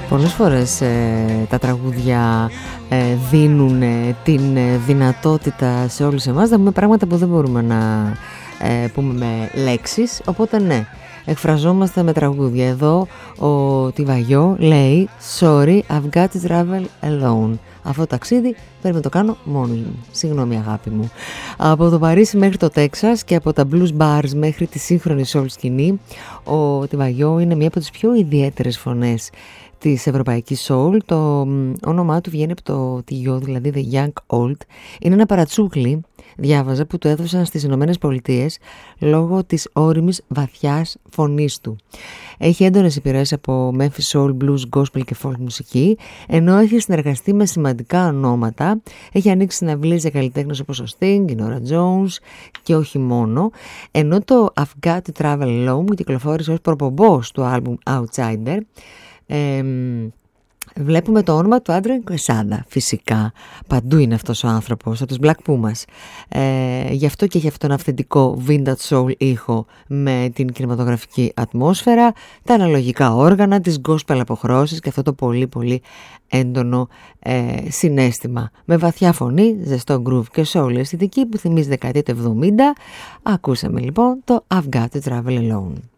Πολλές φορές τα τραγούδια δίνουν την δυνατότητα σε όλους εμάς να πούμε πράγματα που δεν μπορούμε να πούμε με λέξεις, οπότε ναι, εκφραζόμαστε με τραγούδια. Εδώ ο Τιβαγιό λέει «Sorry, I've got to travel alone». Αυτό το ταξίδι πρέπει να το κάνω μόνος μου. Συγγνώμη αγάπη μου. Από το Παρίσι μέχρι το Τέξας και από τα blues bars μέχρι τη σύγχρονη soul σκηνή, ο Τιβαγιό είναι μία από τις πιο ιδιαίτερες φωνές της ευρωπαϊκής soul. Το όνομά του βγαίνει από το TYO, δηλαδή The Young Old. Είναι ένα παρατσούκλι, διάβαζα, που του έδωσαν στις Ηνωμένες Πολιτείες λόγω της ώριμης βαθιάς φωνής του. Έχει έντονες επιρροές από Memphis Soul, Blues, Gospel και Folk μουσική, ενώ έχει συνεργαστεί με σημαντικά ονόματα. Έχει ανοίξει συναυλίες για καλλιτέχνες όπως ο Sting, η Nora Jones και όχι μόνο. Ενώ το I've Got to Travel Alone κυκλοφόρησε ως προπομπός του άλμπουμ Outsider. Βλέπουμε το όνομα του Άντρε Quesada, φυσικά. Παντού είναι αυτός ο άνθρωπος, από τους Black Pumas. Γι' αυτό και έχει αυτόν τον αυθεντικό vintage soul ήχο με την κινηματογραφική ατμόσφαιρα, τα αναλογικά όργανα, τις gospel αποχρώσεις και αυτό το πολύ πολύ έντονο συναίσθημα. Με βαθιά φωνή, ζεστό groove και soul αισθητική που θυμίζει δεκαετία του 70. Ακούσαμε λοιπόν το I've Got to Travel Alone.